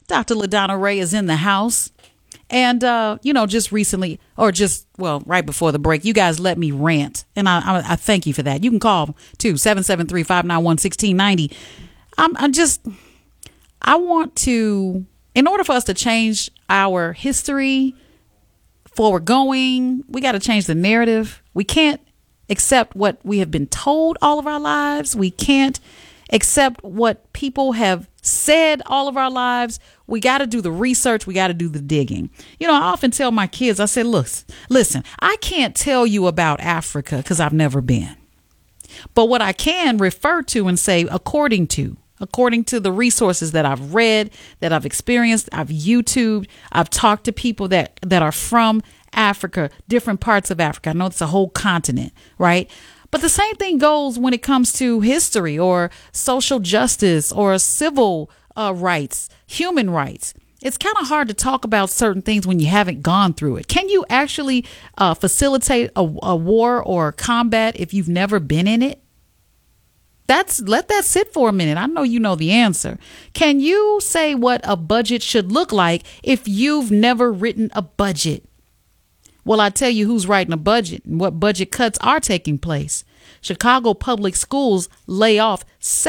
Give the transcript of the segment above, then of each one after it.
Dr. LaDonna Ray is in the house. And, just recently, right before the break, you guys let me rant. And I thank you for that. You can call too, 773-591-1690. I want to, in order for us to change our history forward going, we got to change the narrative. We can't accept what we have been told all of our lives. We can't accept what people have said all of our lives. We got to do the research. We got to do the digging. I often tell my kids, I say, look, listen, I can't tell you about Africa because I've never been. But what I can refer to and say, according to the resources that I've read, that I've experienced, I've YouTubed, I've talked to people that are from Africa, different parts of Africa. I know it's a whole continent, right? But the same thing goes when it comes to history or social justice or civil rights, human rights. It's kind of hard to talk about certain things when you haven't gone through it. Can you actually facilitate a war or combat if you've never been in it? Let that sit for a minute. I know you know the answer. Can you say what a budget should look like if you've never written a budget? Well, I tell you who's writing a budget and what budget cuts are taking place. Chicago Public Schools lay off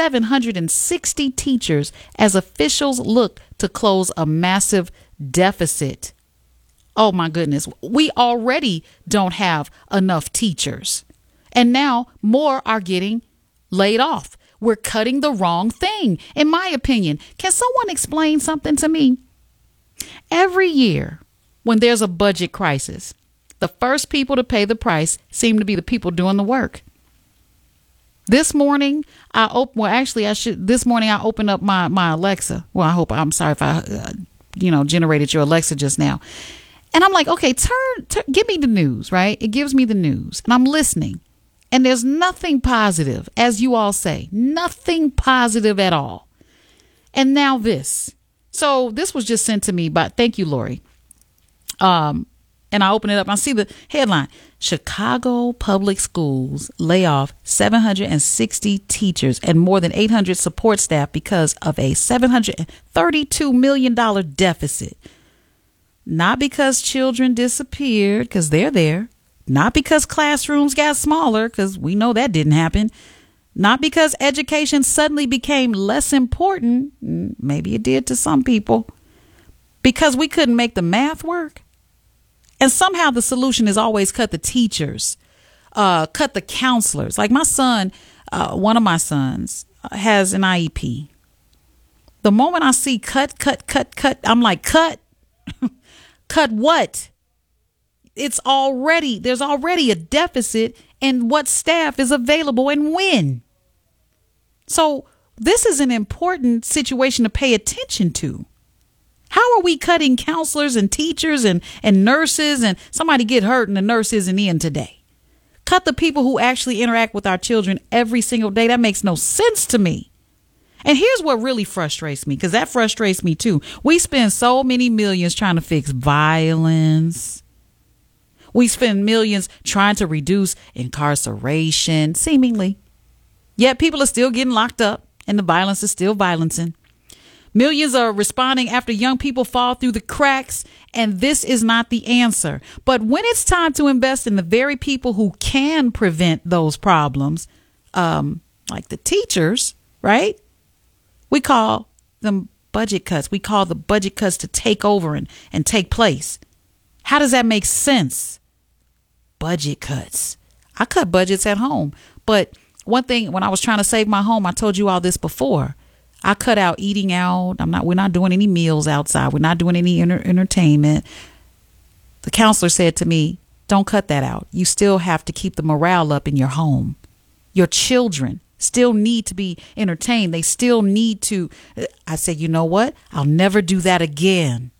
760 teachers as officials look to close a massive deficit. Oh, my goodness. We already don't have enough teachers. And now more are getting laid off. We're cutting the wrong thing, in my opinion. Can someone explain something to me? Every year when there's a budget crisis, the first people to pay the price seem to be the people doing the work. This morning, this morning I opened up my Alexa. Well, I'm sorry if I, generated your Alexa just now. And I'm like, okay, give me the news, right? It gives me the news and I'm listening. And there's nothing positive, as you all say, nothing positive at all. And now this. So this was just sent to me thank you, Lori. And I open it up. I see the headline: Chicago Public Schools lay off 760 teachers and more than 800 support staff because of a $732 million deficit. Not because children disappeared, because they're there. Not because classrooms got smaller, because we know that didn't happen. Not because education suddenly became less important. Maybe it did to some people. Because we couldn't make the math work. And somehow the solution is always cut the teachers, cut the counselors. Like my son, one of my sons has an IEP. The moment I see cut, I'm like, cut, cut what? There's already a deficit in what staff is available and when. So this is an important situation to pay attention to. How are we cutting counselors and teachers and nurses and somebody get hurt and the nurse isn't in today? Cut the people who actually interact with our children every single day. That makes no sense to me. And here's what really frustrates me, because that frustrates me too. We spend so many millions trying to fix violence. We spend millions trying to reduce incarceration, seemingly. Yet people are still getting locked up and the violence is still violencing. Millions are responding after young people fall through the cracks, and this is not the answer. But when it's time to invest in the very people who can prevent those problems, like the teachers, right? We call them budget cuts. We call the budget cuts to take over and take place. How does that make sense? Budget cuts. I cut budgets at home. But one thing, when I was trying to save my home, I told you all this before. I cut out eating out. We're not doing any meals outside. We're not doing any entertainment. The counselor said to me, don't cut that out. You still have to keep the morale up in your home. Your children still need to be entertained. They still need to. I said, you know what? I'll never do that again.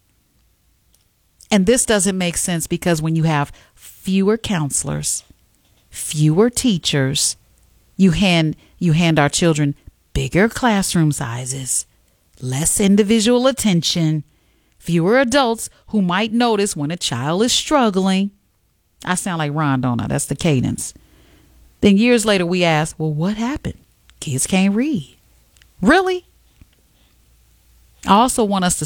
And this doesn't make sense because when you have fewer counselors, fewer teachers, you hand our children bigger classroom sizes, less individual attention, fewer adults who might notice when a child is struggling. I sound like Ron, don't I? That's the cadence. Then years later, we ask, well, what happened? Kids can't read. Really? I also want us to